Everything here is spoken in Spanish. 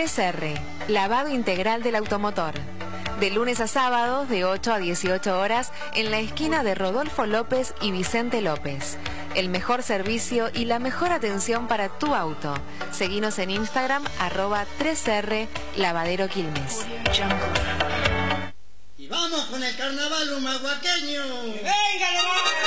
3R, lavado integral del automotor. De lunes a sábados, de 8 a 18 horas, en la esquina de Rodolfo López y Vicente López. El mejor servicio y la mejor atención para tu auto. Seguinos en Instagram, @3R Lavadero Quilmes. Y vamos con el carnaval humahuaqueño. ¡Venga,